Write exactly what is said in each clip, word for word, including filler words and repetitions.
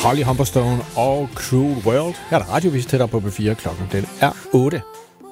Holly Humberstone og Cruel World. Her er der radiovis til dig på B fire, klokken den er otte.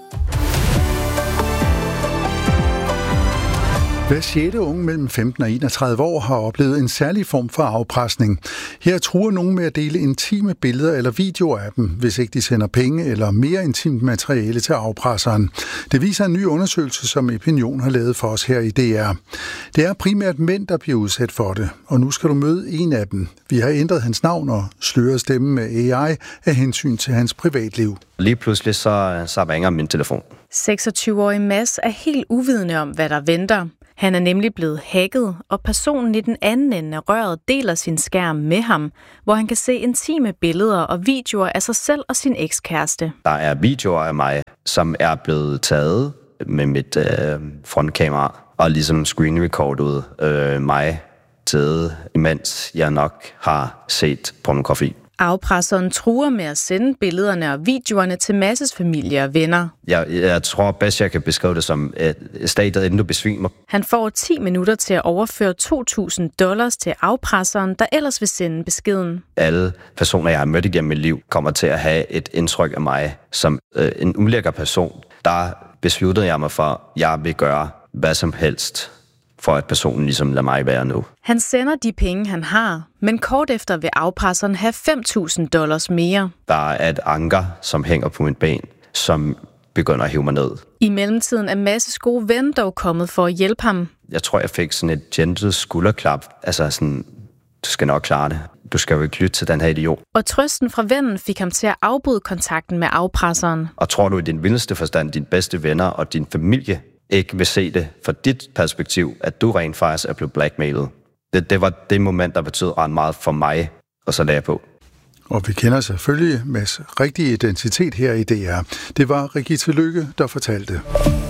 Hver sjette unge mellem femten og enogtredive år har oplevet en særlig form for afpresning. Her truer nogen med at dele intime billeder eller videoer af dem, hvis ikke de sender penge eller mere intimt materiale til afpresseren. Det viser en ny undersøgelse, som Epinion har lavet for os her i D R. Det er primært mænd, der bliver udsat for det, og nu skal du møde en af dem. Vi har ændret hans navn og sløret stemmen med A I af hensyn til hans privatliv. Lige pludselig så, så ringer min telefon. seksogtyve-årig Mads er helt uvidende om, hvad der venter. Han er nemlig blevet hacket, og personen i den anden ende af røret deler sin skærm med ham, hvor han kan se intime billeder og videoer af sig selv og sin ekskæreste. Der er videoer af mig, som er blevet taget med mit øh, frontkamera, og ligesom screenrecordet øh, mig taget, imens jeg nok har set pornografi. Afpresseren truer med at sende billederne og videoerne til Masses familie og venner. Jeg, jeg tror bedst, jeg kan beskrive det som et stadiet, inden du besvimer. Han får ti minutter til at overføre to tusind dollars til afpresseren, der ellers vil sende beskeden. Alle personer, jeg har mødt igennem mit liv, kommer til at have et indtryk af mig som øh, en ulækker person. Der besluttede jeg mig for, at jeg vil gøre hvad som helst, for at personen ligesom lader mig være nu. Han sender de penge, han har, men kort efter vil afpresseren have fem tusind dollars mere. Der er et anker, som hænger på min ben, som begynder at hive mig ned. I mellemtiden er Masses gode ven dog kommet for at hjælpe ham. Jeg tror, jeg fik sådan et gentle skulderklap. Altså sådan, du skal nok klare det. Du skal jo ikke lytte til den her idiot. Og trøsten fra vennen fik ham til at afbryde kontakten med afpresseren. Og tror du i din vildeste forstand, dine bedste venner og din familie ikke vil se det fra dit perspektiv, at du rent faktisk er blevet blackmailet. Det, det var det moment, der betød ret meget for mig, og så lagde jeg på. Og vi kender selvfølgelig Mads' rigtige identitet her i D R. Det var Rigitte Lykke, der fortalte.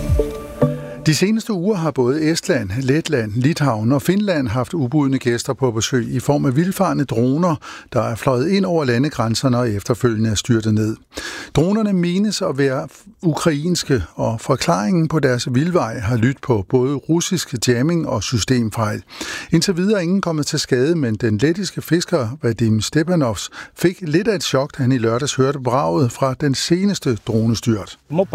De seneste uger har både Estland, Letland, Litauen og Finland haft ubudne gæster på besøg i form af vildfarne droner, der er fløjet ind over landegrænserne og efterfølgende er styrtet ned. Dronerne menes at være ukrainske, og forklaringen på deres vildvej har lyttet på både russisk jamming og systemfejl. Indtil videre er ingen kommet til skade, men den lettiske fisker Vadim Stepanovs fik lidt af et chok, da han i lørdags hørte braget fra den seneste dronestyrt.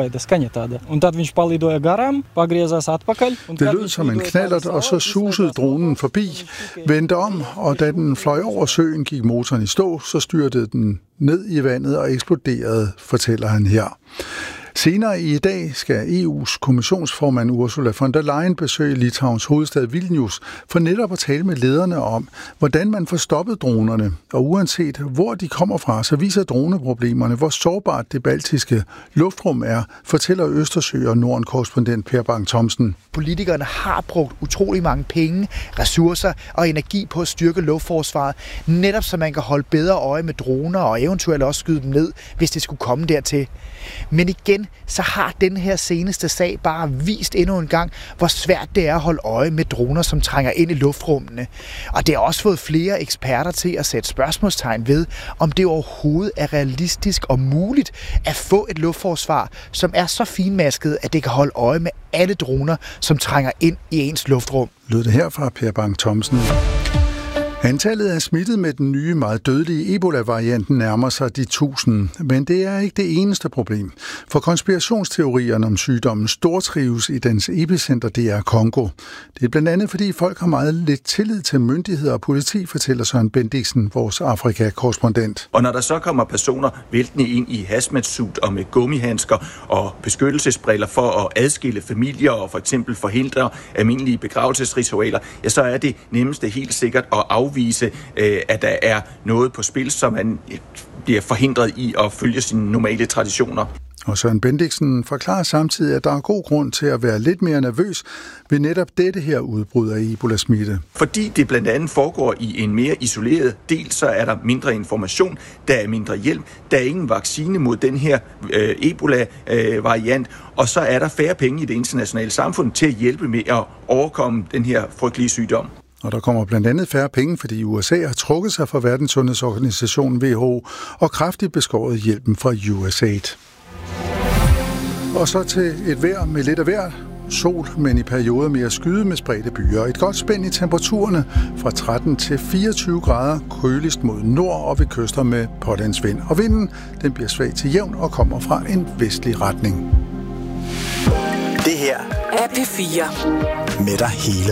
Det lød som en knallert, og så susede dronen forbi, vendte om, og da den fløj over søen, gik motoren i stå, så styrtede den ned i vandet og eksploderede, fortæller han her. Senere i dag skal E U's kommissionsformand Ursula von der Leyen besøge Litauens hovedstad Vilnius for netop at tale med lederne om, hvordan man får stoppet dronerne. Og uanset hvor de kommer fra, så viser droneproblemerne, hvor sårbart det baltiske luftrum er, fortæller Østersø- og Norden-korrespondent Per Bang Thomsen. Politikerne har brugt utrolig mange penge, ressourcer og energi på at styrke luftforsvaret, netop så man kan holde bedre øje med droner og eventuelt også skyde dem ned, hvis det skulle komme dertil. Men igen, så har den her seneste sag bare vist endnu en gang, hvor svært det er at holde øje med droner, som trænger ind i luftrummene. Og det har også fået flere eksperter til at sætte spørgsmålstegn ved, om det overhovedet er realistisk og muligt at få et luftforsvar, som er så finmasket, at det kan holde øje med alle droner, som trænger ind i ens luftrum. Lød det her fra Per Bang Thomsen. Antallet af smittet med den nye, meget dødelige Ebola-varianten nærmer sig de tusind, men det er ikke det eneste problem. For konspirationsteorierne om sygdommen stortrives i dens epicenter, det er Kongo. Det er blandt andet, fordi folk har meget lidt tillid til myndigheder og politi, fortæller Søren Bendiksen, vores Afrika-korrespondent. Og når der så kommer personer væltende ind i hazmat-suit og med gummihandsker og beskyttelsesbriller for at adskille familier og for eksempel forhindre almindelige begravelsesritualer, ja, så er det nemmeste helt sikkert at afvise vise, at der er noget på spil, som man bliver forhindret i at følge sine normale traditioner. Og Søren Bendiksen forklarer samtidig, at der er god grund til at være lidt mere nervøs ved netop dette her udbrud af Ebola-smitte. Fordi det blandt andet foregår i en mere isoleret del, så er der mindre information, der er mindre hjælp, der er ingen vaccine mod den her øh, Ebola-variant, øh, og så er der færre penge i det internationale samfund til at hjælpe med at overkomme den her frygtelige sygdom. Og der kommer blandt andet færre penge, fordi U S A har trukket sig fra Verdenssundhedsorganisationen W H O og kraftigt beskåret hjælpen fra U S A I D. Og så til et vejr med lidt af vejr. sol, men i perioder mere skyde med spredte byer. Et godt spænd i temperaturerne fra tretten til fireogtyve grader, køligst mod nord og ved kyster med pålandsvind. Og vinden den bliver svag til jævn og kommer fra en vestlig retning. Det her er P fire med dig hele